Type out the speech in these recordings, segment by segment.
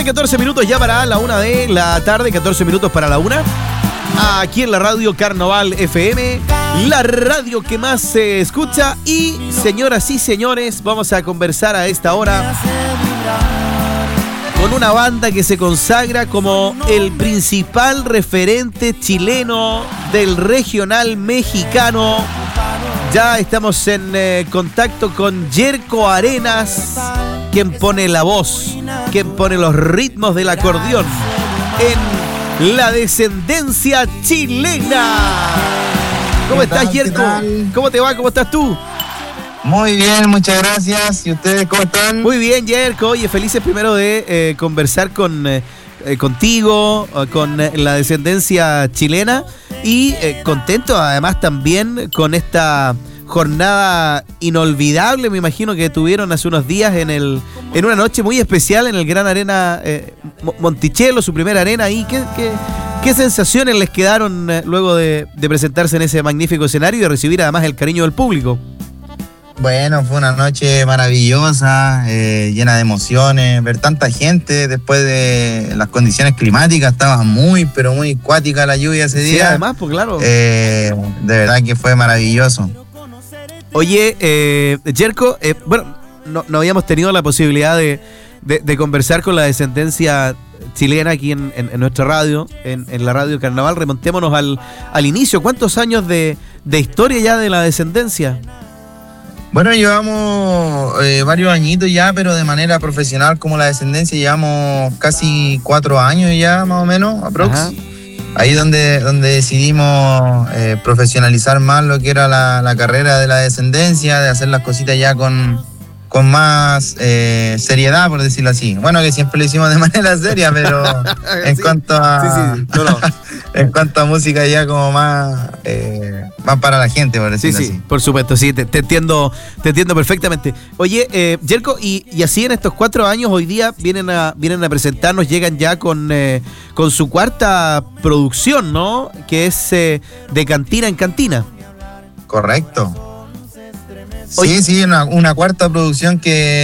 14 minutos ya para la 1 de la tarde, 14 minutos para la 1. Aquí en la radio Carnaval FM, la radio que más se escucha. Y señoras y señores, vamos a conversar a esta hora con una banda que se consagra como el principal referente chileno del regional mexicano. Ya estamos en contacto con Yerko Arenas, quien pone la voz, quien pone los ritmos del acordeón en La Descendencia Chilena. ¿Cómo estás, Yerko? ¿Cómo te va? ¿Cómo estás tú? Muy bien, muchas gracias. ¿Y ustedes cómo están? Muy bien, Yerko. Oye, felices primero de conversar contigo, con La Descendencia Chilena, y contento además también con esta jornada inolvidable, me imagino, que tuvieron hace unos días en una noche muy especial en el Gran Arena Monticello, su primera arena ahí. ¿Qué sensaciones les quedaron luego de presentarse en ese magnífico escenario y de recibir además el cariño del público? Bueno, fue una noche maravillosa, llena de emociones. Ver tanta gente después de las condiciones climáticas, estaba pero muy cuática la lluvia ese día. Sí, además, pues claro. De verdad que fue maravilloso. Oye, Yerko, bueno, no habíamos tenido la posibilidad de conversar con La Descendencia Chilena aquí en nuestra radio, en la radio Carnaval. Remontémonos al inicio. ¿Cuántos años de historia ya de La Descendencia? Bueno, llevamos varios añitos ya, pero de manera profesional como La Descendencia llevamos casi 4 años ya, más o menos, aprox. Ahí donde decidimos profesionalizar más lo que era la carrera de La Descendencia, de hacer las cositas ya con más seriedad, por decirlo así. Bueno, que siempre lo hicimos de manera seria, pero en cuanto a en cuanto a música ya como más para la gente, por decirlo así. Sí, por supuesto, sí, te entiendo perfectamente. Oye, Yerko, y así en estos 4 años hoy día vienen a presentarnos, llegan ya con su cuarta producción, ¿no? Que es De Cantina en Cantina. Correcto. Sí, una cuarta producción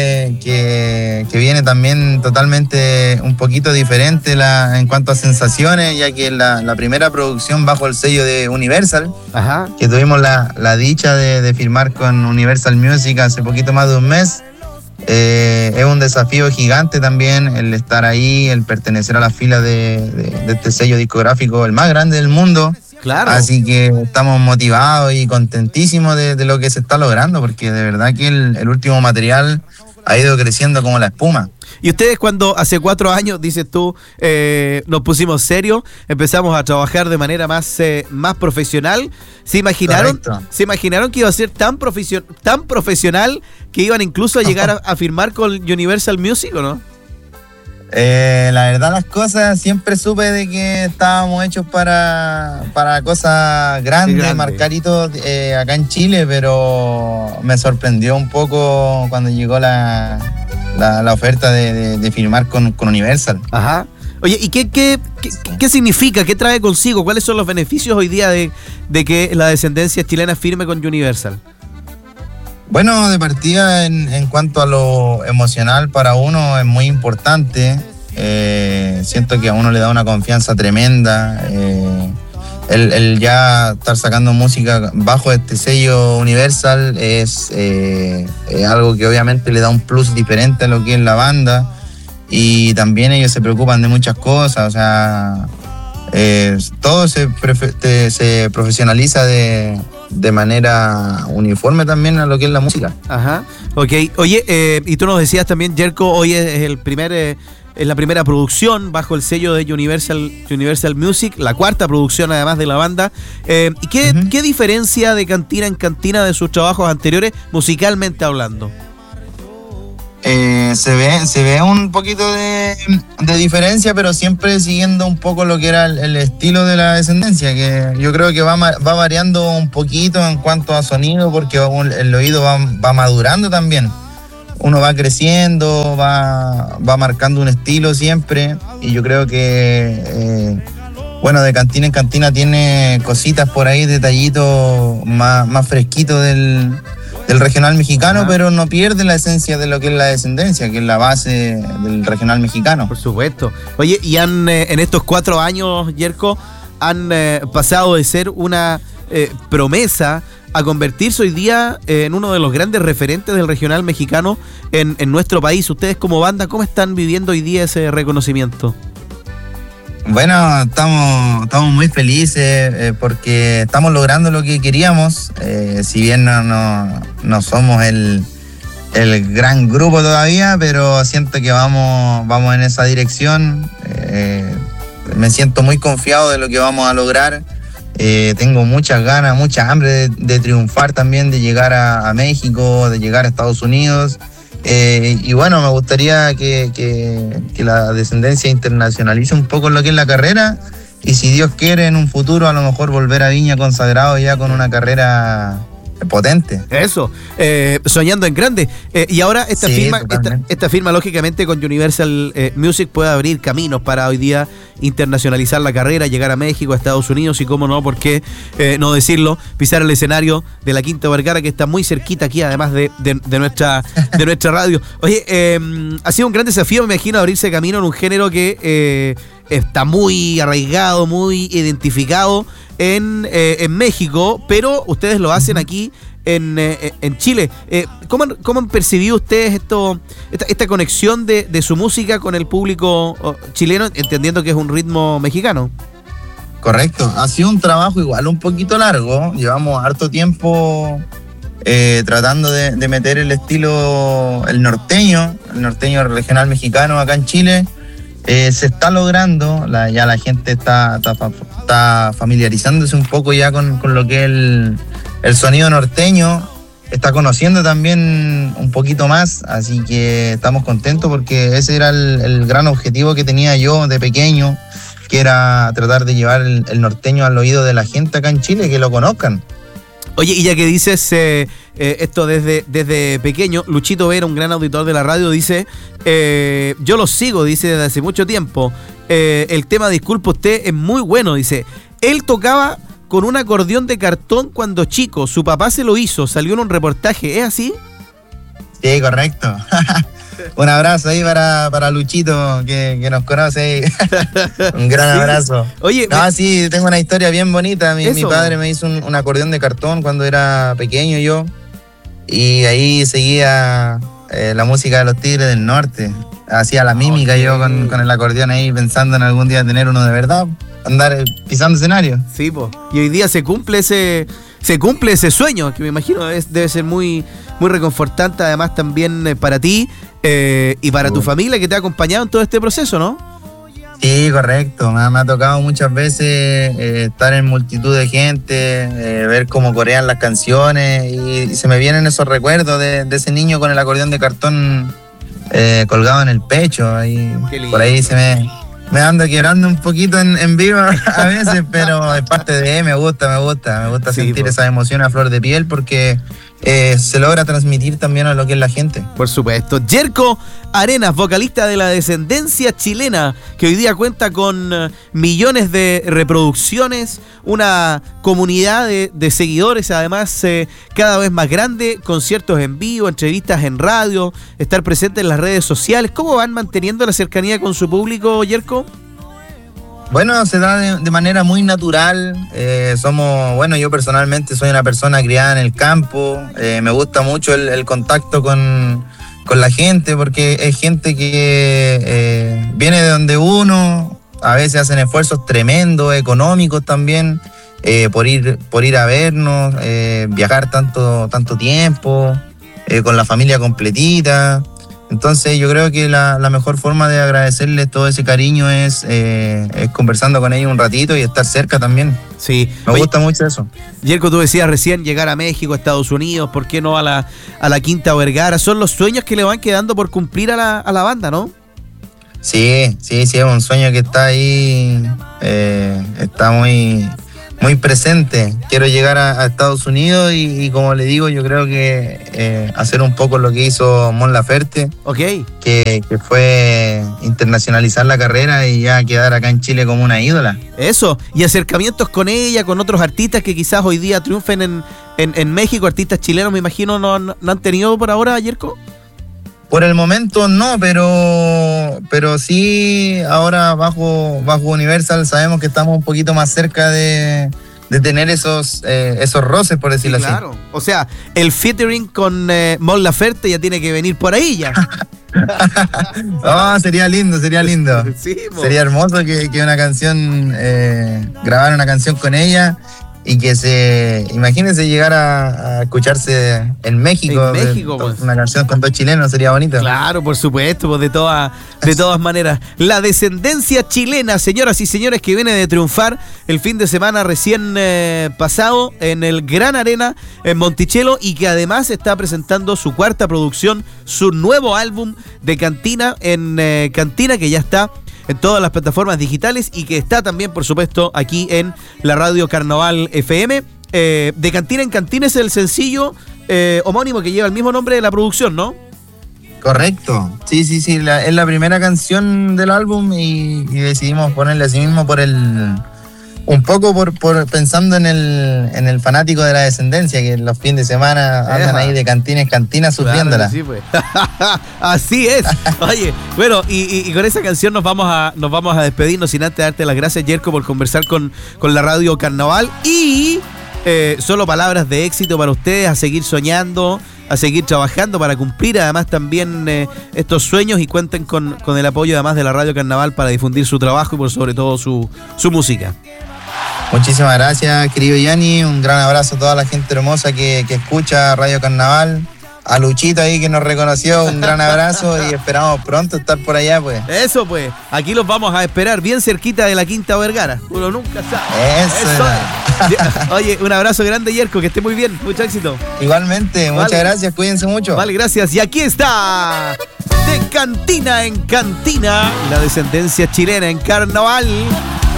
que viene también totalmente un poquito diferente en cuanto a sensaciones, ya que la primera producción bajo el sello de Universal, que tuvimos la dicha de firmar con Universal Music hace poquito más de un mes. Es un desafío gigante también el estar ahí, el pertenecer a la fila de este sello discográfico, el más grande del mundo. Claro. Así que estamos motivados y contentísimos de lo que se está logrando, porque de verdad que el último material ha ido creciendo como la espuma. Y ustedes, cuando hace 4 años, dices tú, nos pusimos serios, empezamos a trabajar de manera más profesional, ¿se imaginaron que iba a ser tan profesional que iban incluso a llegar a firmar con Universal Music, o no? La verdad, las cosas, siempre supe de que estábamos hechos para cosas grandes, marcar hitos acá en Chile, pero me sorprendió un poco cuando llegó la oferta de firmar con Universal. Ajá. Oye, ¿y qué significa? ¿Qué trae consigo? ¿Cuáles son los beneficios hoy día de que La Descendencia Chilena firme con Universal? Bueno, de partida en cuanto a lo emocional para uno es muy importante. Siento que a uno le da una confianza tremenda. El ya estar sacando música bajo este sello Universal es algo que obviamente le da un plus diferente a lo que es la banda. Y también ellos se preocupan de muchas cosas, o sea, todo se profesionaliza de manera uniforme también a lo que es la música. Ajá, ok. Oye, y tú nos decías también, Yerko, hoy es la primera producción bajo el sello de Universal Music, la cuarta producción además de la banda. ¿Y qué diferencia de Cantina en Cantina de sus trabajos anteriores, musicalmente hablando? Se ve un poquito de diferencia, pero siempre siguiendo un poco lo que era el estilo de La Descendencia, que yo creo que va variando un poquito en cuanto a sonido, porque el oído va madurando también. Uno va creciendo, va marcando un estilo siempre, y yo creo que de Cantina en Cantina tiene cositas por ahí, detallitos más fresquitos del del regional mexicano, pero no pierde la esencia de lo que es la descendencia, que es la base del regional mexicano. Por supuesto. Oye, y han en estos 4 años, Yerko, han pasado de ser una promesa a convertirse hoy día en uno de los grandes referentes del regional mexicano en nuestro país. Ustedes como banda, ¿cómo están viviendo hoy día ese reconocimiento? Bueno, estamos muy felices porque estamos logrando lo que queríamos. Si bien no somos el gran grupo todavía, pero siento que vamos en esa dirección. Me siento muy confiado de lo que vamos a lograr. Tengo muchas ganas, mucha hambre de triunfar también, de llegar a México, de llegar a Estados Unidos. Y bueno, me gustaría que la descendencia internacionalice un poco lo que es la carrera, y si Dios quiere en un futuro a lo mejor volver a Viña consagrado ya con una carrera potente. Eso, soñando en grande. Y ahora esta firma lógicamente con Universal Music puede abrir caminos para hoy día internacionalizar la carrera, llegar a México, a Estados Unidos y cómo no, por qué no decirlo, pisar el escenario de la Quinta Vergara, que está muy cerquita aquí, además de nuestra radio. Oye, ha sido un gran desafío, me imagino, abrirse camino en un género que está muy arraigado, muy identificado en México, pero ustedes lo hacen aquí en Chile. ¿Cómo han percibido ustedes esta conexión de su música con el público chileno, entendiendo que es un ritmo mexicano? Correcto, ha sido un trabajo igual un poquito largo, llevamos harto tiempo tratando de meter el estilo, el norteño regional mexicano acá en Chile. Se está logrando, ya la gente está familiarizándose un poco ya con lo que es el sonido norteño, está conociendo también un poquito más, así que estamos contentos porque ese era el gran objetivo que tenía yo de pequeño, que era tratar de llevar el norteño al oído de la gente acá en Chile, que lo conozcan. Oye, y ya que dices esto desde pequeño, Luchito Vera, un gran auditor de la radio, dice, yo lo sigo, dice, desde hace mucho tiempo. El tema Disculpe Usted es muy bueno, dice. Él tocaba con un acordeón de cartón cuando chico, su papá se lo hizo, salió en un reportaje, ¿es así? Sí, correcto. Un abrazo ahí para Luchito, que nos conoce. Un gran abrazo. Oye, sí, tengo una historia bien bonita. Mi padre me hizo un acordeón de cartón cuando era pequeño yo. Y ahí seguía la música de los Tigres del Norte. Hacía la mímica yo con el acordeón ahí, pensando en algún día tener uno de verdad. Andar pisando escenario. Sí, po. Y hoy día se cumple ese sueño, que me imagino debe ser muy, muy reconfortante, además también para ti y para tu familia que te ha acompañado en todo este proceso, ¿no? Sí, correcto. Me ha tocado muchas veces estar en multitud de gente, ver cómo corean las canciones, y se me vienen esos recuerdos de ese niño con el acordeón de cartón colgado en el pecho. Ahí, por ahí me ando quebrando un poquito en vivo a veces, pero es parte de, me gusta sentir esa emoción a flor de piel, porque se logra transmitir también a lo que es la gente. Por supuesto. Yerko Arenas, vocalista de la descendencia chilena, que hoy día cuenta con millones de reproducciones, una comunidad de seguidores, además cada vez más grande, conciertos en vivo, entrevistas en radio, estar presente en las redes sociales. ¿Cómo van manteniendo la cercanía con su público, Yerko? Bueno, se da de manera muy natural. Yo personalmente soy una persona criada en el campo. Me gusta mucho el contacto con la gente, porque es gente que viene de donde uno. A veces hacen esfuerzos tremendos, económicos también, por ir a vernos, viajar tanto tiempo, con la familia completita. Entonces yo creo que la mejor forma de agradecerles todo ese cariño es conversando con ellos un ratito y estar cerca también. Sí. Me gusta mucho eso. Yerko, tú decías recién llegar a México, a Estados Unidos, ¿por qué no a la Quinta Vergara? Son los sueños que le van quedando por cumplir a la banda, ¿no? Sí, es un sueño que está ahí, está muy muy presente. Quiero llegar a Estados Unidos y como le digo, yo creo que hacer un poco lo que hizo Mon Laferte, que fue internacionalizar la carrera y ya quedar acá en Chile como una ídola. Eso, y acercamientos con ella, con otros artistas que quizás hoy día triunfen en México, artistas chilenos, me imagino, ¿no han tenido por ahora, Yerko? Por el momento no, pero sí, ahora bajo Universal sabemos que estamos un poquito más cerca de tener esos roces, por decirlo así. Claro, o sea, el featuring con Mon Laferte ya tiene que venir por ahí ya. Oh, sería lindo. Sí, sería hermoso que una canción, grabar una canción con ella. Y que imagínense llegar a escucharse en México. En México, pues. Una canción con 2 chilenos sería bonito. Claro, por supuesto, pues de todas maneras. La descendencia chilena, señoras y señores, que viene de triunfar el fin de semana recién pasado en el Gran Arena en Monticello y que además está presentando su 4ª producción, su nuevo álbum de Cantina en Cantina, que ya está en todas las plataformas digitales y que está también, por supuesto, aquí en la radio Carnaval FM. De Cantina en Cantina es el sencillo homónimo que lleva el mismo nombre de la producción, ¿no? Correcto. Sí. Es la primera canción del álbum y decidimos ponerle así mismo un poco por pensando en el fanático de la descendencia, que los fines de semana andan ahí de cantina en cantina sufriéndola. Claro, sí, pues. Así es. Oye, bueno, y con esa canción nos vamos a despedirnos sin antes darte las gracias, Yerko, por conversar con la radio Carnaval y solo palabras de éxito para ustedes, a seguir soñando, a seguir trabajando para cumplir además también estos sueños y cuenten con el apoyo además de la radio Carnaval para difundir su trabajo y por sobre todo su música. Muchísimas gracias, querido Yanni. Un gran abrazo a toda la gente hermosa que escucha Radio Carnaval. A Luchito ahí que nos reconoció, un gran abrazo y esperamos pronto estar por allá, pues. Eso, pues. Aquí los vamos a esperar bien cerquita de la Quinta Vergara. Uno nunca sabe. Eso es. Oye, un abrazo grande, Yerko, que esté muy bien. Mucho éxito. Igualmente, muchas gracias. Cuídense mucho. Vale, gracias. Y aquí está, de Cantina en Cantina, la descendencia chilena en Carnaval.